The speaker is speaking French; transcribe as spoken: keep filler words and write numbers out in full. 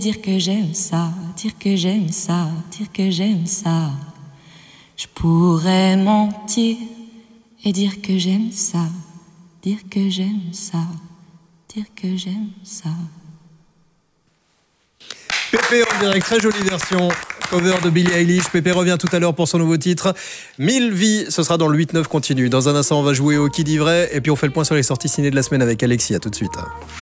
Dire que j'aime ça, dire que j'aime ça, dire que j'aime ça. Je pourrais mentir et dire que j'aime ça, dire que j'aime ça, dire que j'aime ça. Pépé en direct, très jolie version cover de Billie Eilish. Pépé revient tout à l'heure pour son nouveau titre mille vies, ce sera dans le huit neuf continu. Dans un instant on va jouer au qui dit vrai et puis on fait le point sur les sorties ciné de la semaine avec Alexis. À tout de suite.